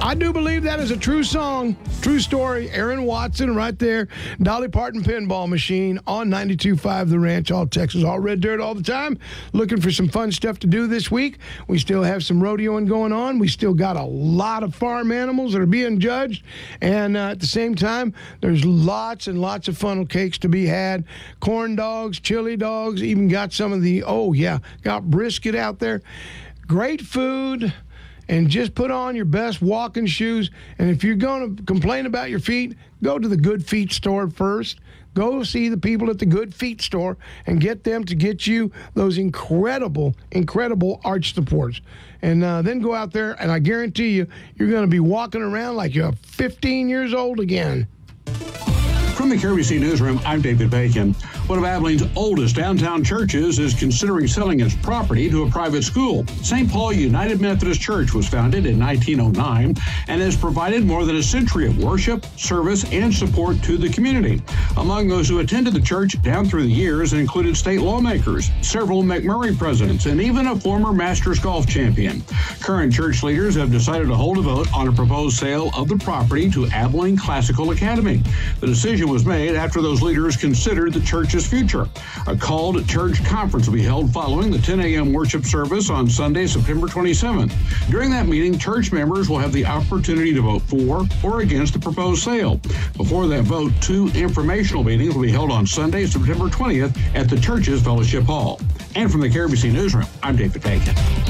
I do believe that is a true song, true story. Aaron Watson right there, Dolly Parton pinball machine on 92.5 The Ranch, all Texas, all red dirt all the time. Looking for some fun stuff to do this week. We still have some rodeoing going on. We still got a lot of farm animals that are being judged. And at the same time, there's lots and lots of funnel cakes to be had. Corn dogs, chili dogs, even got some of the, got brisket out there. Great food. And just put on your best walking shoes. And if you're going to complain about your feet, go to the Good Feet store first. Go see the people at the Good Feet store and get them to get you those incredible, incredible arch supports. And then go out there, and I guarantee you, you're going to be walking around like you're 15 years old again. From the KRBC Newsroom, I'm David Bacon. One of Abilene's oldest downtown churches is considering selling its property to a private school. St. Paul United Methodist Church was founded in 1909 and has provided more than a century of worship, service, and support to the community. Among those who attended the church down through the years included state lawmakers, several McMurray presidents, and even a former Masters golf champion. Current church leaders have decided to hold a vote on a proposed sale of the property to Abilene Classical Academy. The decision was made after those leaders considered the church's future. A called church conference will be held following the 10 a.m. worship service on Sunday, September 27th. During that meeting, church members will have the opportunity to vote for or against the proposed sale. Before that vote, 2 informational meetings will be held on Sunday, September 20th at the church's Fellowship Hall. And from the KRBC Newsroom, I'm David Bacon.